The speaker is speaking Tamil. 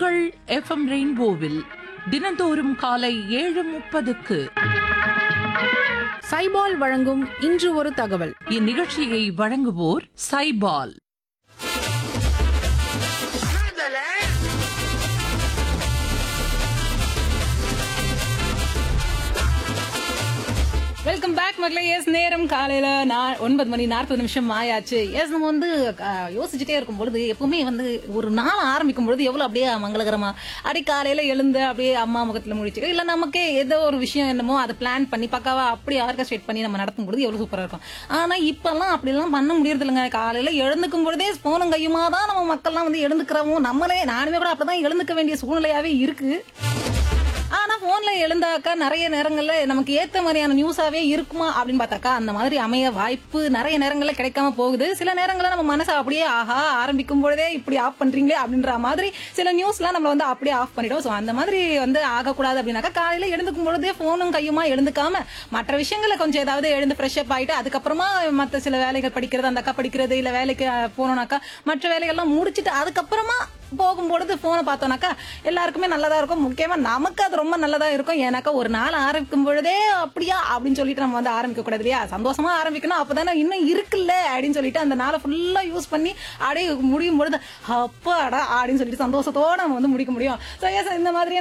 உங்கள் எஃப்எம் ரெயின்போவில் தினந்தோறும் காலை 7:30க்கு சைபால் வழங்கும் இன்று ஒரு தகவல். இந்நிகழ்ச்சியை வழங்குவோர் சைபால். வெல்கம் பேக் மக்களே. எஸ், நேரம் காலையில 9:40 ஆயாச்சு. எஸ், நம்ம வந்து யோசிச்சுட்டே இருக்கும் பொழுது எப்பவுமே வந்து ஒரு நாள் ஆரம்பிக்கும் பொழுது எவ்வளவு அப்படியே மங்களகரமா அப்படியே காலையில எழுந்து அப்படியே அம்மா முகத்துல முடிச்சு இல்ல நமக்கே ஏதோ ஒரு விஷயம் என்னமோ அதை பிளான் பண்ணி பக்காவா அப்படி ஆர்கஸ்ட்ரேட் பண்ணி நம்ம நடத்தும் பொழுது எவ்வளவு சூப்பரா இருக்கும். ஆனா இப்பெல்லாம் அப்படி எல்லாம் பண்ண முடியறது இல்லைங்க. காலையில எழுந்துக்கும் பொழுதே போனும் கையுமா தான் நம்ம மக்கள்லாம் வந்து எழுந்துக்கிறோம். நானுமே கூட அப்படிதான் எழுந்துக்க வேண்டிய சூழ்நிலையாவே இருக்கு. ஆனா போன்ல எழுந்தாக்கா நிறைய நேரங்கள்ல நமக்கு ஏத்த மாதிரியான நியூஸாவே இருக்குமா அப்படின்னு பார்த்தாக்கா அந்த மாதிரி அமைய வாய்ப்பு நிறைய நேரங்கள்ல கிடைக்காம போகுது. சில நேரங்கள்ல நம்ம மனசை அப்படியே ஆரம்பிக்கும் பொழுதே இப்படி ஆஃப் பண்றீங்களே அப்படின்ற மாதிரி சில நியூஸ்லாம் நம்ம வந்து அப்படியே ஆஃப் பண்ணிடும். ஸோ அந்த மாதிரி வந்து ஆகக்கூடாது அப்படின்னாக்கா காலையில எழுந்துக்கும் பொழுதே போனும் கையுமா எழுந்துக்காம மற்ற விஷயங்களை கொஞ்சம் ஏதாவது எழுந்து ஃப்ரெஷ் அப் ஆயிட்டு அதுக்கப்புறமா மற்ற சில வேலைகள் படிக்கிறது, அந்த அக்கா படிக்கிறது, இல்ல வேலைக்கு போனோம்னாக்கா மற்ற வேலைகள்லாம் முடிச்சுட்டு அதுக்கப்புறமா போகும்பொழுது போனை பார்த்தோம்னாக்கா எல்லாருக்குமே நல்லதா இருக்கும். முக்கியமா நமக்கு அது ரொம்ப நல்லதா இருக்கும். ஏன்னாக்கா ஒரு நாள் ஆரம்பிக்கும் பொழுதே அப்படியா அப்படின்னு சொல்லிட்டு நம்ம வந்து ஆரம்பிக்க கூடாது இல்லையா? சந்தோஷமா ஆரம்பிக்கணும். அப்பதானே இன்னும் இருக்குல்ல அப்படின்னு சொல்லிட்டு அந்த நாளை ஃபுல்லா யூஸ் பண்ணி அப்படியே முடியும் பொழுது அப்பாடா அப்படின்னு சொல்லிட்டு சந்தோஷத்தோட நம்ம வந்து முடிக்க முடியும். ஸோ இந்த மாதிரியான